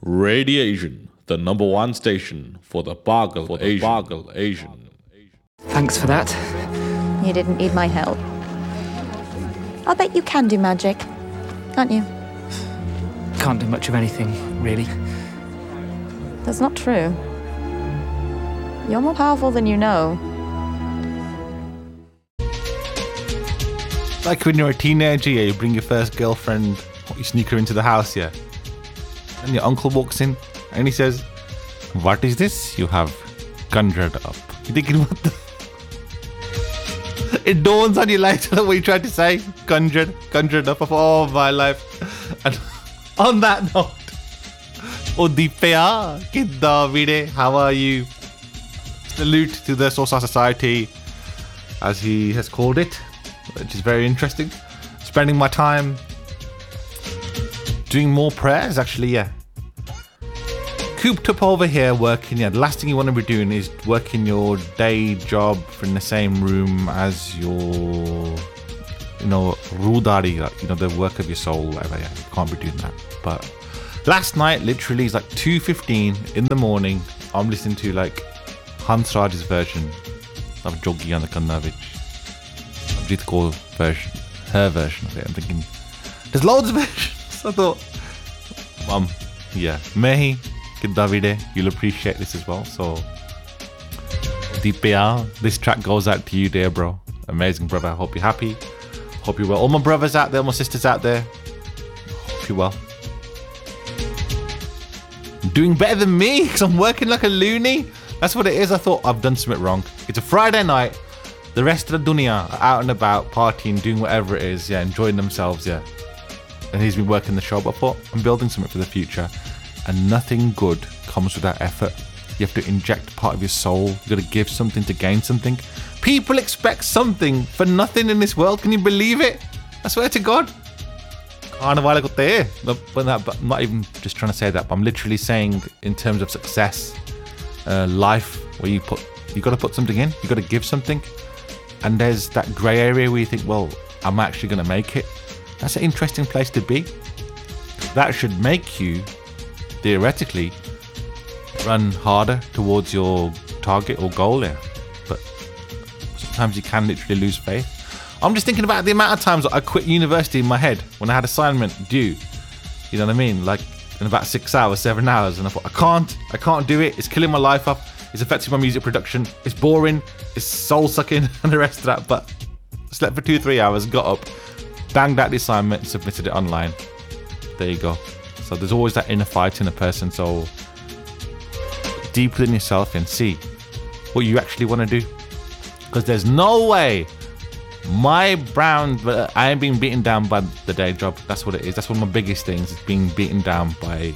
Radiation, the number one station for the Bargle Asian. Thanks for that. You didn't need my help. I'll bet you can do magic, can't you? Can't do much of anything, really. That's not true. You're more powerful than you know. Like when you're a teenager, yeah, you bring your first girlfriend, you sneak her into the house, yeah. And your uncle walks in and he says, "What is this you have conjured up?" You're thinking, what the? It dawns on you later what you tried to say. Conjured up of all my life. And on that note, Odipya, Kidda Vide, how are you? Salute to the Sosa Society, as he has called it, which is very interesting. Spending my time doing more prayers, actually, yeah. Cooped up over here working, yeah. The last thing you want to be doing is working your day job in the same room as your, Rudari, the work of your soul, whatever, yeah. You can't be doing that. But last night, literally, it's like 2:15 in the morning. I'm listening to like Hans Raj's version of Joggi and the Kannavich. Abjit Kaur version, her version of it. I'm thinking, there's loads of versions. I thought, Mehi, Davide, you'll appreciate this as well. So, Deepya, this track goes out to you, dear bro. Amazing brother. I hope you're happy. Hope you're well. All my brothers out there, my sisters out there. Hope you're well. Doing better than me because I'm working like a loony. That's what it is. I thought I've done something wrong. It's a Friday night. The rest of the dunya are out and about, partying, doing whatever it is, yeah, enjoying themselves, yeah. And he's been working the show, but I thought I'm building something for the future. And nothing good comes without effort. You have to inject part of your soul. You got to give something to gain something. People expect something for nothing in this world. Can you believe it? I swear to God. I'm not even just trying to say that, but I'm literally saying in terms of success, life, where you got to put something in. You got to give something. And there's that grey area where you think, well, I'm actually going to make it. That's an interesting place to be. That should make you, theoretically, run harder towards your target or goal there. But sometimes you can literally lose faith. I'm just thinking about the amount of times I quit university in my head when I had assignment due. You know what I mean? Like in about 6 hours, 7 hours. And I thought, I can't do it. It's killing my life up. It's affecting my music production. It's boring. It's soul sucking and the rest of that. But slept for 2-3 hours, got up, banged out the assignment, submitted it online. There you go. So there's always that inner fight in a person. So deep within yourself and see what you actually want to do. Because there's no way I ain't being beaten down by the day job. That's what it is. That's one of my biggest things, is being beaten down by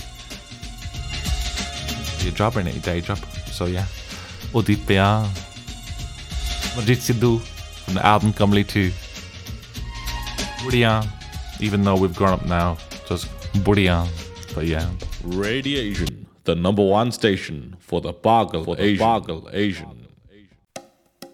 your job, innit? Your day job. So yeah. Odipya, Majid Sidhu from the album Kamli 2. Budiya, even though we've grown up now, just Budiya. But yeah. Radiation, the number one station for the Bargle Asian.